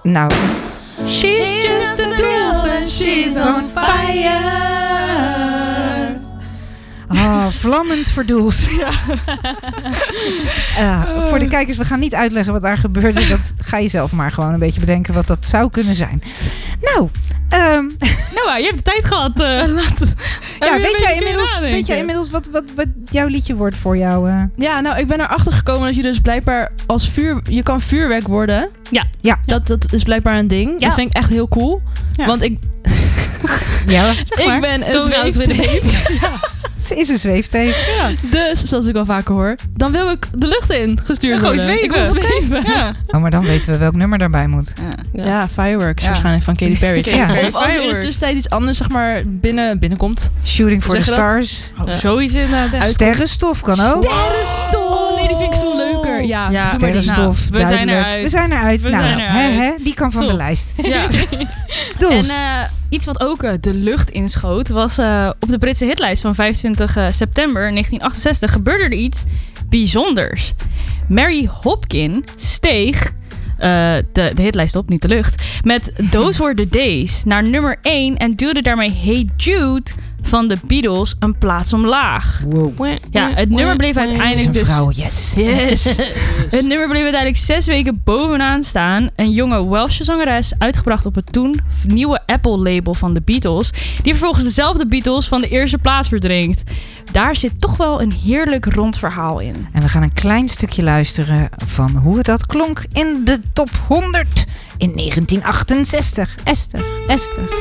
Nou. She's just a doll and she's on fire. Vlammend voor Doels. Voor de kijkers, we gaan niet uitleggen wat daar gebeurde. Dat ga je zelf maar gewoon een beetje bedenken wat dat zou kunnen zijn. Nou, Noah, je hebt de tijd gehad. Weet jij inmiddels wat jouw liedje wordt voor jou? Ja, nou, ik ben erachter gekomen dat je dus blijkbaar als je kan vuurwerk worden. Ja. Dat is blijkbaar een ding. Ja. Dat vind ik echt heel cool. Ja. Want ik ben een zweefteef. Ze is een zweefteef. Ja. Dus, zoals ik al vaker hoor, dan wil ik de lucht in gestuurd worden. Zweven. Ik wil zweven. Ja. Oh, maar dan weten we welk nummer daarbij moet. Ja, Fireworks Ja. waarschijnlijk van Katy Perry. Ja. Of als er in de tussentijd iets anders zeg maar binnenkomt. Shooting for the Zeg je dat? Stars. Zoiets inderdaad. Sterrenstof kan ook. Sterrenstof! Nee, die vind ik veel leuker. Ja, Ja. doe maar die. Sterrenstof, Nou, we zijn duidelijk. eruit. We zijn eruit. We Nou, zijn eruit. die kan van Top. de lijst. Ja. Doels. En iets wat ook de lucht inschoot was op de Britse hitlijst van 25 september 1968 gebeurde er iets bijzonders. Mary Hopkin steeg de hitlijst op, niet de lucht, met Those Were The Days naar nummer 1 en duwde daarmee Hey Jude van de Beatles een plaats omlaag. Wow. Ja, het nummer bleef Het is uiteindelijk een dus... vrouw, yes. Yes. Het nummer bleef uiteindelijk 6 weken bovenaan staan. Een jonge Welsche zangeres, uitgebracht op het toen nieuwe Apple-label van de Beatles, die vervolgens dezelfde Beatles van de eerste plaats verdringt. Daar zit toch wel een heerlijk rond verhaal in. En we gaan een klein stukje luisteren van hoe het dat klonk in de top 100 in 1968. Esther.